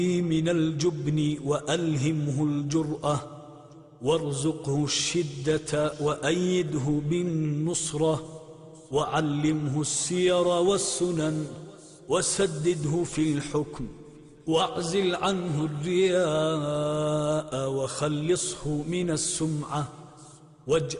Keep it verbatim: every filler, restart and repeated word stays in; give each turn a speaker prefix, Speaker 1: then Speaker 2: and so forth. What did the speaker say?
Speaker 1: من الجبن وألهمه الجرأة، وارزقه الشدة وأيده بالنصرة، وعلمه السير والسنن، وسدده في الحكم، واعزل عنه الرياء وخلصه من السمعة، واجعل